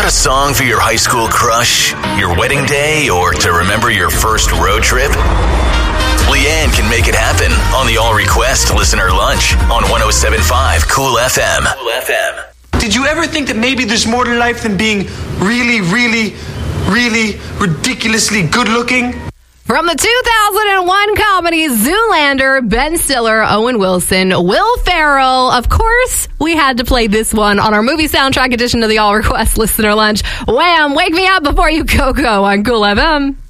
a song for your high school crush, your wedding day, or to remember your first road trip? Leanne can make it happen on the All Request Listener Lunch on 107.5 Cool FM. Did you ever think that maybe there's more to life than being really, really, really ridiculously good looking? From the 2001 comedy Zoolander, Ben Stiller, Owen Wilson, Will Ferrell. Of course, we had to play this one on our movie soundtrack edition of the All Request Listener Lunch. Wham! Wake me up before you go on Cool FM.